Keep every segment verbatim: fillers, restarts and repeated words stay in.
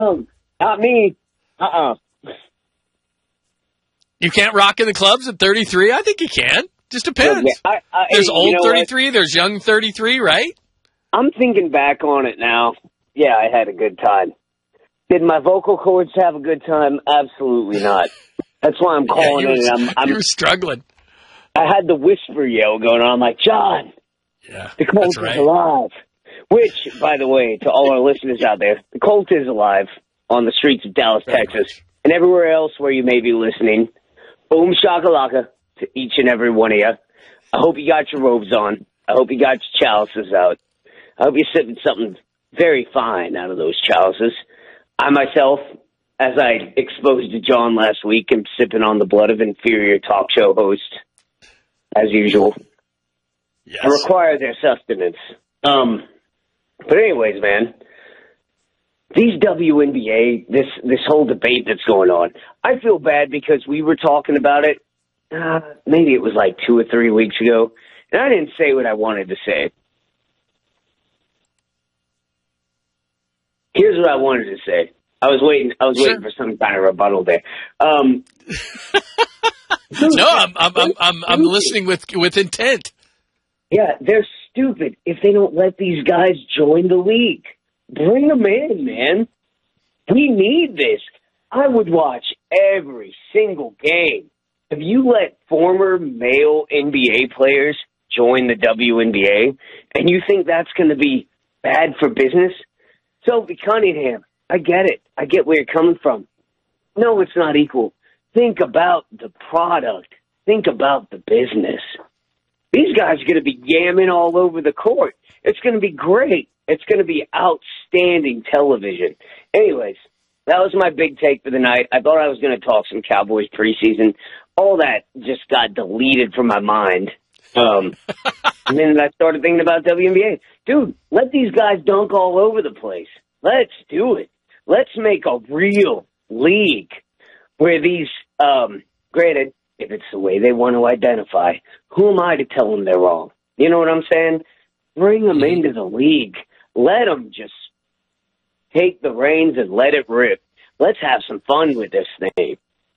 Um, not me. Uh-uh. You can't rock in the clubs at thirty-three? I think you can. Just depends. Yeah, I, I, there's you old know thirty-three, what? there's young thirty-three, right? I'm thinking back on it now. Yeah, I had a good time. Did my vocal cords have a good time? Absolutely not. That's why I'm calling yeah, it. Was, I'm, I'm, you were struggling. I had the whisper yell going on. I'm like, John, yeah, the Colt right. is alive. Which, by the way, to all our listeners out there, the Colt is alive on the streets of Dallas, Very Texas, much. and everywhere else where you may be listening. Boom shakalaka to each and every one of you. I hope you got your robes on. I hope you got your chalices out. I hope you're sipping something very fine out of those chalices. I myself, as I exposed to John last week, am sipping on the blood of inferior talk show host, as usual. Yes. I require their sustenance. Um, but anyways, man, these W N B A, this this whole debate that's going on, I feel bad because we were talking about it, uh, maybe it was like two or three weeks ago, and I didn't say what I wanted to say. Here's what I wanted to say. I was waiting. I was Sure. waiting for some kind of rebuttal there. Um, no, I'm I'm I'm I'm, I'm listening with with intent. Yeah, they're stupid if they don't let these guys join the league. Bring them in, man. We need this. I would watch every single game. If you let former male N B A players join the W N B A, and you think that's going to be bad for business, Sophie Cunningham, I get it. I get where you're coming from. No, it's not equal. Think about the product. Think about the business. These guys are going to be yamming all over the court. It's going to be great. It's going to be outstanding television. Anyways, that was my big take for the night. I thought I was going to talk some Cowboys preseason. All that just got deleted from my mind. Um, and then I started thinking about W N B A. Dude, let these guys dunk all over the place. Let's do it. Let's make a real league where these, um, granted, if it's the way they want to identify, who am I to tell them they're wrong? You know what I'm saying? Bring them into the league. Let them just take the reins and let it rip. Let's have some fun with this thing.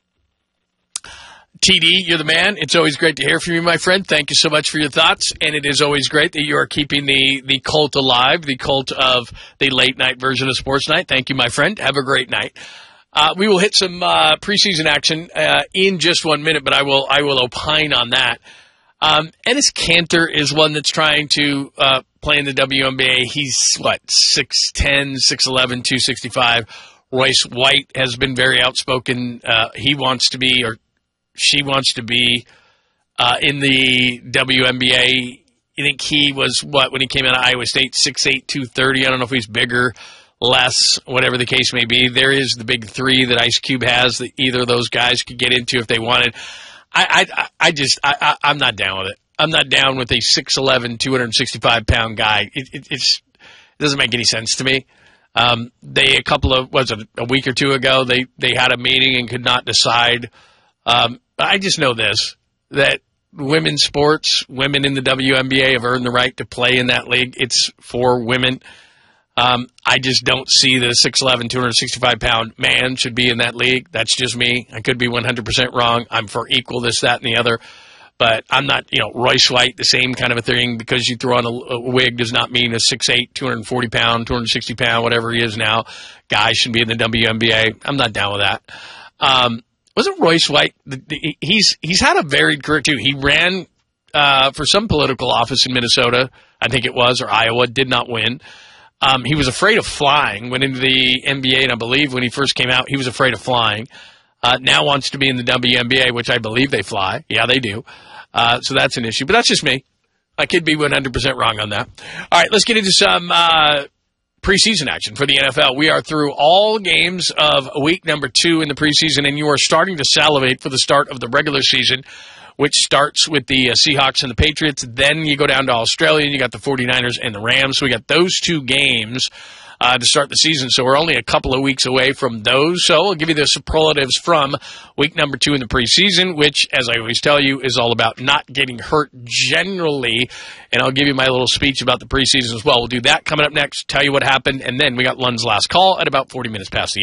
T D, you're the man. It's always great to hear from you, my friend. Thank you so much for your thoughts. And it is always great that you are keeping the, the cult alive, the cult of the late night version of Sports Night. Thank you, my friend. Have a great night. Uh, we will hit some uh, preseason action uh, in just one minute, but I will I will opine on that. Um, Enes Kanter is one that's trying to uh, play in the W N B A. He's, what, six ten, six eleven, two sixty-five. Royce White has been very outspoken. Uh, he wants to be, or she wants to be, uh, in the W N B A. I think he was, what, when he came out of Iowa State, six eight, two thirty. I don't know if he's bigger, less, whatever the case may be. There is the big three that Ice Cube has that either of those guys could get into if they wanted. I I, I just, I, I, I'm not down with it. I'm not down with a six eleven, two sixty-five pound guy. It, it, it's, it doesn't make any sense to me. Um, they, a couple of, was it a week or two ago, they, they had a meeting and could not decide. Um, I just know this, that women's sports, women in the W N B A have earned the right to play in that league. It's for women. Um, I just don't see that a six eleven, two sixty-five pound man should be in that league. That's just me. I could be one hundred percent wrong. I'm for equal this, that, and the other. But I'm not, you know, Royce White, the same kind of a thing. Because you throw on a, a wig does not mean a six eight, two forty pound, two sixty pound, whatever he is now, guy should be in the W N B A. I'm not down with that. Um, wasn't Royce White, the, the, he's he's had a varied career, too. He ran uh, for some political office in Minnesota, I think it was, or Iowa, did not win. Um, he was afraid of flying, went into the N B A, and I believe when he first came out, he was afraid of flying. Uh, now wants to be in the W N B A, which I believe they fly. Yeah, they do. Uh, so that's an issue. But that's just me. I could be one hundred percent wrong on that. All right, let's get into some uh, preseason action for the N F L. We are through all games of week number two in the preseason, and you are starting to salivate for the start of the regular season, which starts with the uh, Seahawks and the Patriots. Then you go down to Australia, and you got the forty-niners and the Rams. So we got those two games uh, to start the season. So we're only a couple of weeks away from those. So I'll give you the superlatives from week number two in the preseason, which, as I always tell you, is all about not getting hurt generally. And I'll give you my little speech about the preseason as well. We'll do that coming up next, tell you what happened, and then we got Lund's last call at about forty minutes past the